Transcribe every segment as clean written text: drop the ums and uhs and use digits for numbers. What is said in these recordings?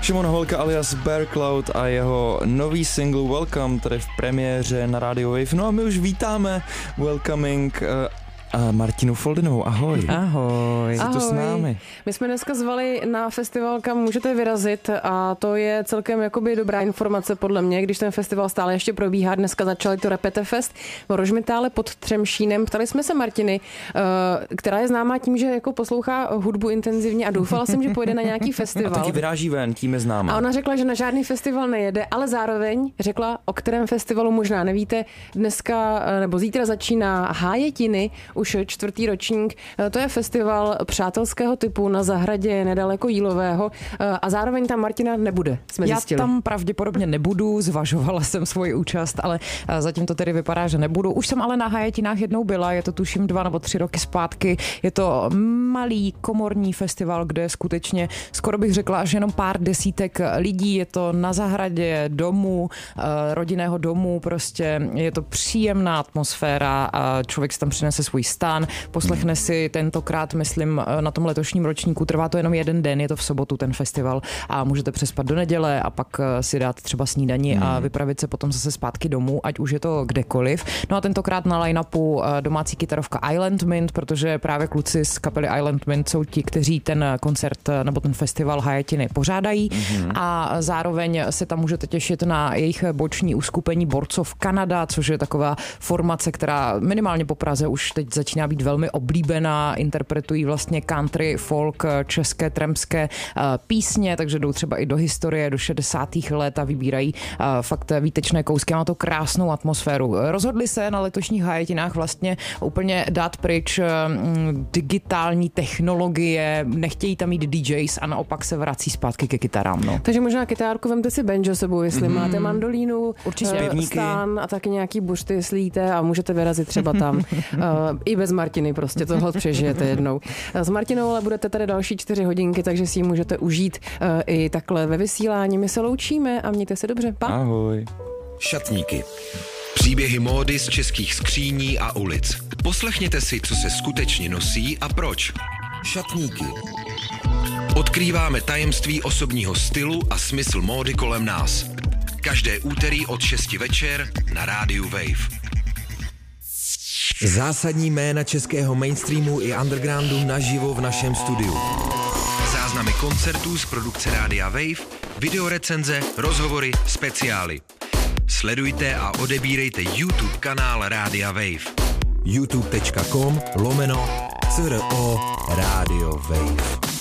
Šimon Holka alias Bear Cloud a jeho nový single Welcome, tady v premiéře na Radio Wave. No a my už vítáme welcoming Martinu Foldinovou. Ahoj. Ahoj. Jsi tu s námi. My jsme dneska zvali na festival, kam můžete vyrazit, a to je celkem jakoby dobrá informace podle mě, když ten festival stále ještě probíhá. Dneska začali to Repete Fest v Rožmitále pod Třemšínem. Ptali jsme se Martiny, která je známá tím, že jako poslouchá hudbu intenzivně, a doufala jsem, že pojede na nějaký festival. A taky vyráží ven, tím je známá. A ona řekla, že na žádný festival nejede, ale zároveň řekla, o kterém festivalu možná nevíte. Dneska nebo zítra začíná Hájetiny, už 4. ročník. To je festival přátelského typu na zahradě nedaleko Jílového, a zároveň tam Martina nebude, jsme zjistili. Já tam pravděpodobně nebudu, zvažovala jsem svoji účast, ale zatím to tedy vypadá, že nebudu. Už jsem ale na Hájetinách jednou byla, je to tuším 2 nebo 3 roky zpátky. Je to malý komorní festival, kde skutečně skoro bych řekla, že jenom pár desítek lidí. Je to na zahradě domu, rodinného domu, prostě je to příjemná atmosféra a člověk si tam přinese svůj stán, poslechne si tentokrát, myslím, na tom letošním ročníku, trvá to jenom 1 den, je to v sobotu ten festival a můžete přespat do neděle a pak si dát třeba snídani a vypravit se potom zase zpátky domů, ať už je to kdekoliv. No a tentokrát na line-upu domácí kytarovka Island Mint, protože právě kluci z kapely Island Mint jsou ti, kteří ten koncert nebo ten festival Hájetiny pořádají, a zároveň se tam můžete těšit na jejich boční uskupení Borcov Kanada, což je taková formace, která minimálně po Praze už teď začíná být velmi oblíbená, interpretují vlastně country, folk, české, tremské písně, takže jdou třeba i do historie, do 60. let a vybírají fakt výtečné kousky. Má to krásnou atmosféru. Rozhodli se na letošních Hájetinách vlastně úplně dát pryč digitální technologie, nechtějí tam mít DJs a naopak se vrací zpátky ke kytarám. No. Takže možná kytárku vemte si banjo sebou, jestli máte mandolínu, určitě stán a taky nějaký bušty, jestli jíte, a můžete vyrazit třeba tam. I bez Martiny prostě tohle přežijete jednou. S Martinou ale budete tady další 4 hodinky, takže si ji můžete užít i takhle ve vysílání. My se loučíme a mějte se dobře. Pa. Ahoj. Šatníky. Příběhy módy z českých skříní a ulic. Poslechněte si, co se skutečně nosí a proč. Šatníky. Odkrýváme tajemství osobního stylu a smysl módy kolem nás. Každé úterý od 6 večer na rádiu Wave. Zásadní jména českého mainstreamu i undergroundu naživo v našem studiu. Záznamy koncertů z produkce Rádia Wave, videorecenze, rozhovory, speciály. Sledujte a odebírejte YouTube kanál Rádia Wave. youtube.com/CRO Radio Wave.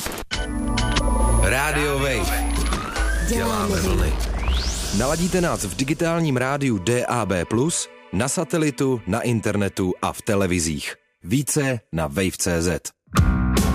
Radio Wave. Děláme vlny. Naladíte nás v digitálním rádiu DAB+, na satelitu, na internetu a v televizích. Více na wave.cz.